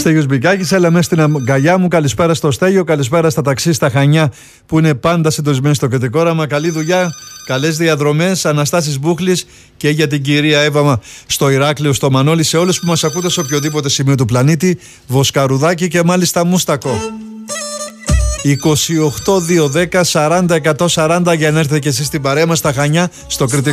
Στέλιος Μπικάκης, έλα μέσα στην αγκαλιά μου. Καλησπέρα στο Στέλιο, καλησπέρα στα ταξί στα Χανιά που είναι πάντα συντονισμένοι στο κριτικόραμα. Καλή δουλειά, καλές διαδρομές. Αναστάσεις Μπούχλης και για την κυρία Εύα στο Ηράκλειο, στο Μανώλη, σε όλους που μας ακούτε σε οποιοδήποτε σημείο του πλανήτη. Βοσκαρουδάκι και μάλιστα Μούστακο. 28-210-40-140 για να έρθετε και εσείς στην παρέα μας στα Χανιά στο κριτικό.